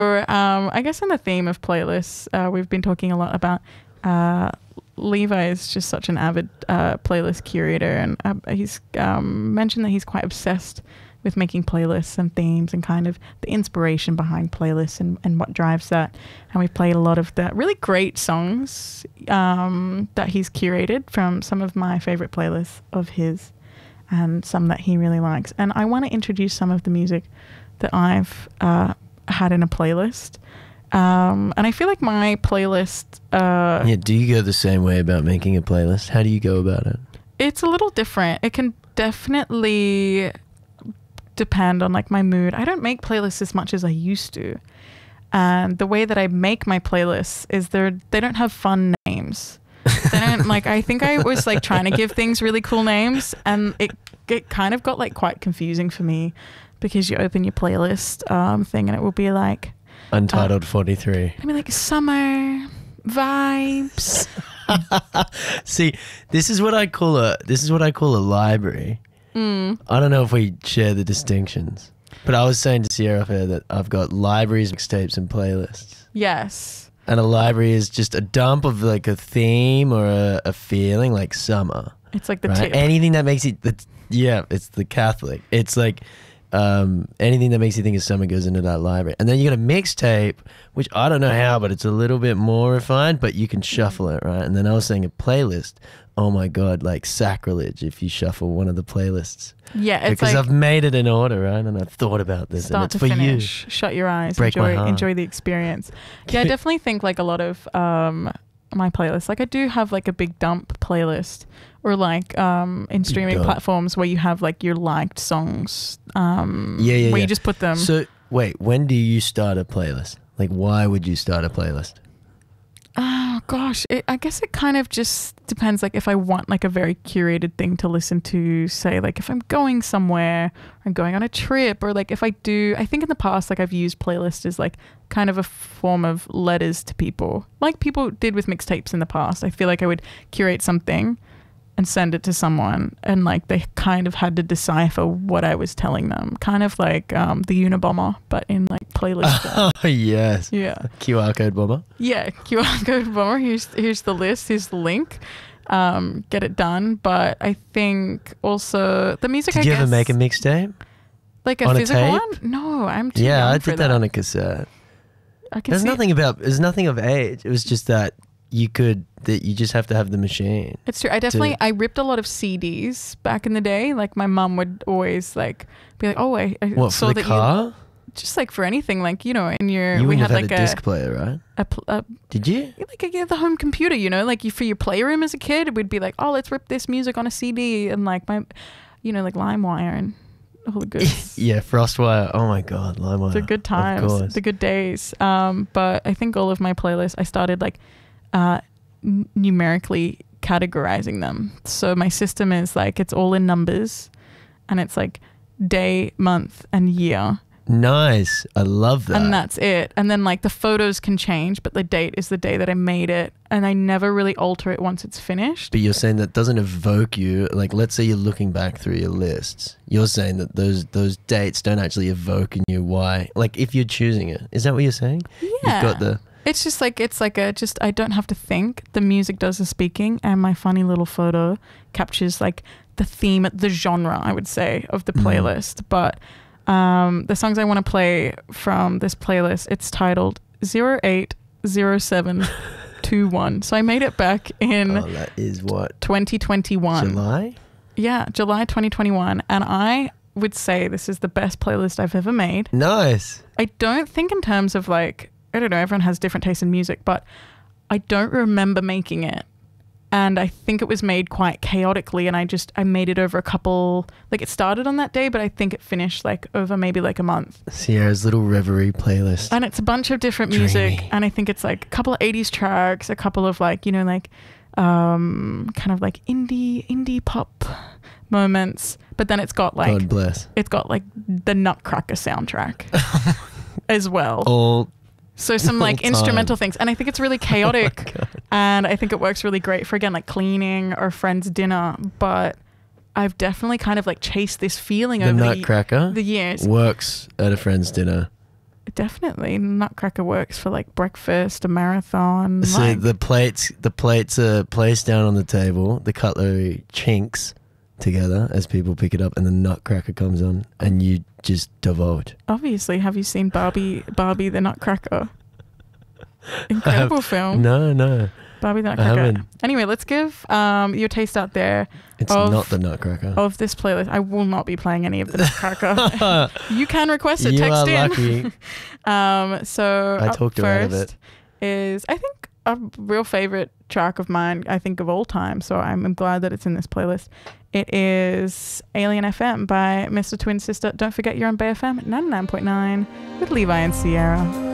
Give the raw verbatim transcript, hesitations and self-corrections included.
um, I guess on the theme of playlists, uh, we've been talking a lot about uh, Levi is just such an avid uh, playlist curator, and uh, he's um, mentioned that he's quite obsessed with making playlists and themes and kind of the inspiration behind playlists and, and what drives that. And we've played a lot of the really great songs um, that he's curated from some of my favorite playlists of his and some that he really likes. And I want to introduce some of the music that I've uh, had in a playlist. Um, and I feel like my playlist... Uh, yeah, do you go the same way about making a playlist? How do you go about it? It's a little different. It can definitely depend on like my mood. I don't make playlists as much as I used to. And the way that I make my playlists is they're, they don't have fun names. They don't like, I think I was like trying to give things really cool names, and it, it kind of got like quite confusing for me, because you open your playlist um, thing and it will be like... Untitled uh, forty-three. I mean, like summer vibes. See, this is what I call a this is what I call a library. Mm. I don't know if we share the distinctions, but I was saying to Sierra Fair that I've got libraries, mixtapes, and playlists. Yes. And a library is just a dump of like a theme or a, a feeling, like summer. It's like the right? tip. Anything that makes it. The, yeah, it's the Catholic. It's like. Um, anything that makes you think of summer goes into that library. And then you got a mixtape, which I don't know how, but it's a little bit more refined, but you can shuffle it, right? And then I was saying a playlist. Oh my God, like sacrilege if you shuffle one of the playlists. Yeah, it's because like I've made it in order, right? And I've thought about this, and it's to for finish, you. Shut your eyes, Break my enjoy heart. enjoy the experience. Yeah, I definitely think like a lot of um my playlists, like I do have like a big dump playlist, or like um in streaming dump. platforms where you have like your liked songs um Yeah, yeah, where yeah. you just put them. So wait, when do you start a playlist? Like, why would you start a playlist? Oh gosh, it, I guess it kind of just depends. Like if I want like a very curated thing to listen to, say like if I'm going somewhere, or I'm going on a trip, or like if I do, I think in the past like I've used playlists as like kind of a form of letters to people, like people did with mixtapes in the past. I feel like I would curate something and send it to someone, and like they kind of had to decipher what I was telling them, kind of like um, the Unabomber, but in like playlist form. Oh yes, Yeah. Q R code bomber. Yeah, Q R code bomber. Here's here's the list. Here's the link. Um, get it done. But I think also the music. Did I you guess, ever make a mixtape? like a on a physical tape? one? No, I'm too Yeah, young I for did that on a cassette. I can There's see nothing about. There's nothing of age. It was just that you could. That you just have to have the machine. It's true. I definitely to- I ripped a lot of C Ds back in the day. Like my mum would always like be like, "Oh, I, I What saw for the that car? you." Just like for anything, like you know, in your You we wouldn't had have like had a a, disc player, right? a, pl- a Did you? like a, the home computer, you know, like you, for your playroom as a kid, we'd be like, oh, let's rip this music on a C D, and like my, you know, like LimeWire and all the good, Yeah, Frostwire. Oh my God, LimeWire. the good Of times, course. the good days. Um, but I think all of my playlists, I started like, uh, n- numerically categorizing them. So my system is like it's all in numbers, and it's like day, month, and year. Nice. I love that. And that's it. And then like the photos can change, but the date is the day that I made it. And I never really alter it once it's finished. But you're saying that doesn't evoke you. Like, let's say you're looking back through your lists. You're saying that those those dates don't actually evoke in you why. Like, if you're choosing it, is that what you're saying? Yeah. You've got the. It's just like, it's like a, just, I don't have to think. The music does the speaking, and my funny little photo captures like the theme, the genre, I would say, of the playlist. Mm. But um, the songs I want to play from this playlist, it's titled zero eight zero seven two one. So I made it back in Oh, that is what? twenty twenty-one. July? Yeah, July twenty twenty-one. And I would say this is the best playlist I've ever made. Nice. I don't think in terms of like, I don't know, everyone has different tastes in music, but I don't remember making it. And I think it was made quite chaotically, and I just, I made it over a couple, like it started on that day, but I think it finished like over maybe like a month. Sierra's little reverie playlist. And it's a bunch of different music. Dreamy. And I think it's like a couple of eighties tracks, a couple of like, you know, like um, kind of like indie, indie pop moments. But then it's got like, God bless. it's got like the Nutcracker soundtrack as well. All So some like All instrumental time. things. And I think it's really chaotic. Oh and I think it works really great for, again, like cleaning or friends' dinner. But I've definitely kind of like chased this feeling the over Nutcracker the, the years. works at a friend's dinner Definitely, Nutcracker works for like breakfast, a marathon. So like, the plates, the plates are placed down on the table. The cutlery chinks together as people pick it up, and the Nutcracker comes on, and you just divulge. obviously, have you seen Barbie? Barbie the Nutcracker. Incredible have, film. No, no, Barbie the I Nutcracker. haven't. Anyway, let's give um your taste out there It's of, not the Nutcracker. of this playlist. I will not be playing any of the Nutcracker. You can request it. You Text are in. lucky. Um, so I up talked her out of first it. is I think a real favorite track of mine. I think of all time. So I'm, I'm glad that it's in this playlist. It is Alien F M by Mister Twin Sister. Don't forget you're on Bay F M ninety-nine point nine with Levi and Sierra.